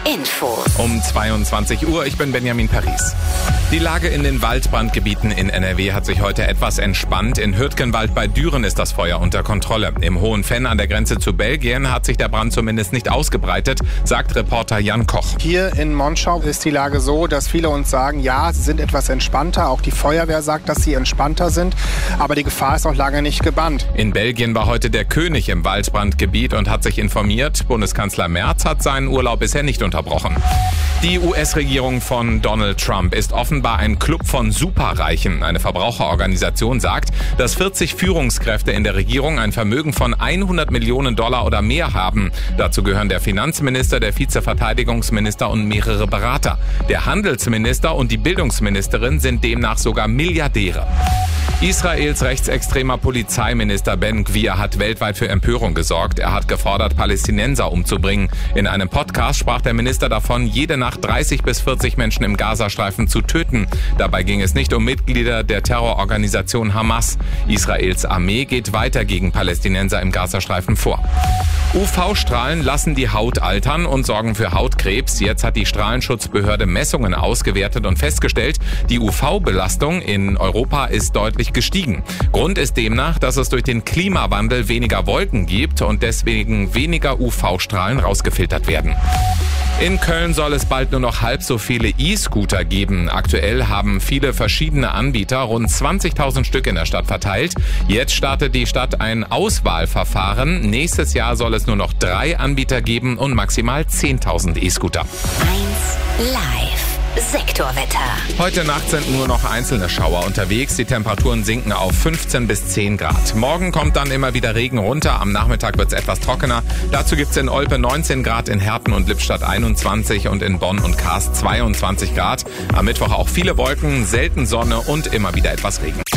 Infos. Um 22 Uhr, ich bin Benjamin Paris. Die Lage in den Waldbrandgebieten in NRW hat sich heute etwas entspannt. In Hürtgenwald bei Düren ist das Feuer unter Kontrolle. Im Hohenfenn an der Grenze zu Belgien hat sich der Brand zumindest nicht ausgebreitet, sagt Reporter Jan Koch. Hier in Monschau ist die Lage so, dass viele uns sagen, ja, sie sind etwas entspannter. Auch die Feuerwehr sagt, dass sie entspannter sind. Aber die Gefahr ist noch lange nicht gebannt. In Belgien war heute der König im Waldbrandgebiet und hat sich informiert. Bundeskanzler Merz hat seinen Urlaub bisher nicht unterbrochen. Die US-Regierung von Donald Trump ist offenbar ein Club von Superreichen. Eine Verbraucherorganisation sagt, dass 40 Führungskräfte in der Regierung ein Vermögen von $100 Millionen oder mehr haben. Dazu gehören der Finanzminister, der Vizeverteidigungsminister und mehrere Berater. Der Handelsminister und die Bildungsministerin sind demnach sogar Milliardäre. Israels rechtsextremer Polizeiminister Ben Gvir hat weltweit für Empörung gesorgt. Er hat gefordert, Palästinenser umzubringen. In einem Podcast sprach der Minister davon, jede Nacht 30 bis 40 Menschen im Gazastreifen zu töten. Dabei ging es nicht um Mitglieder der Terrororganisation Hamas. Israels Armee geht weiter gegen Palästinenser im Gazastreifen vor. UV-Strahlen lassen die Haut altern und sorgen für Hautkrebs. Jetzt hat die Strahlenschutzbehörde Messungen ausgewertet und festgestellt, die UV-Belastung in Europa ist deutlich gestiegen. Grund ist demnach, dass es durch den Klimawandel weniger Wolken gibt und deswegen weniger UV-Strahlen rausgefiltert werden. In Köln soll es bald nur noch halb so viele E-Scooter geben. Aktuell haben viele verschiedene Anbieter rund 20.000 Stück in der Stadt verteilt. Jetzt startet die Stadt ein Auswahlverfahren. Nächstes Jahr soll es nur noch 3 Anbieter geben und maximal 10.000 E-Scooter. 1 Live. Sektorwetter. Heute Nacht sind nur noch einzelne Schauer unterwegs. Die Temperaturen sinken auf 15 bis 10 Grad. Morgen kommt dann immer wieder Regen runter. Am Nachmittag wird es etwas trockener. Dazu gibt es in Olpe 19 Grad, in Herten und Lippstadt 21 und in Bonn und Kaas 22 Grad. Am Mittwoch auch viele Wolken, selten Sonne und immer wieder etwas Regen.